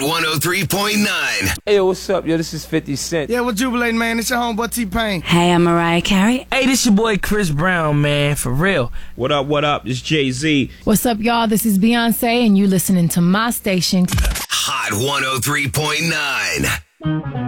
103.9. Hey, yo, what's up, yo? This is 50 Cent. Yeah, we're jubilating, man. It's your homeboy T-Pain. Hey, I'm Mariah Carey. Hey, this your boy Chris Brown, man, for real. What up, what up? It's Jay-Z. What's up, y'all? This is Beyonce, and you listening to my station. Hot 103.9.